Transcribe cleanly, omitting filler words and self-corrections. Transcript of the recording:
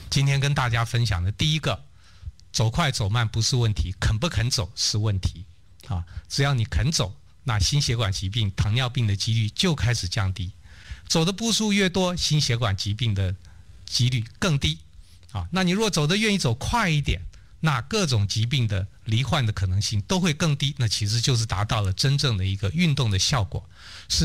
今天跟大家分享的第一个，走快走慢不是问题，肯不肯走是问题啊。只要你肯走，那心血管疾病、糖尿病的几率就开始降低。走的步数越多，心血管疾病的几率更低啊。那你如果走得愿意走快一点，那各种疾病的罹患的可能性都会更低。那其实就是达到了真正的一个运动的效果。